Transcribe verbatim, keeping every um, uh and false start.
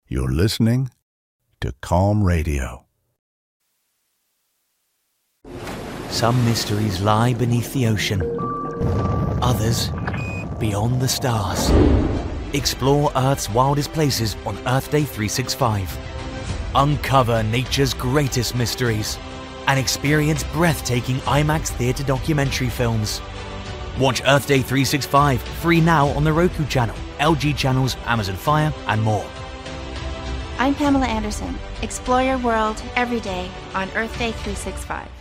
You're listening to Calm Radio. Some mysteries lie beneath the ocean. Others, beyond the stars. Explore Earth's wildest places on Earth Day three sixty-five. Uncover nature's greatest mysteries and experience breathtaking IMAX theatre documentary films. Watch Earth Day three sixty-five free now on the Roku channel, L G channels, Amazon Fire, and more. I'm Pamela Anderson. Explore your world every day on Earth Day three sixty-five.